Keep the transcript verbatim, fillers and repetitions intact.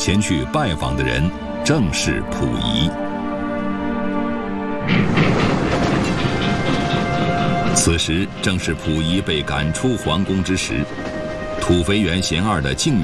前去拜访的人正是溥仪。此时正是溥仪被赶出皇宫之时，土肥原贤二的境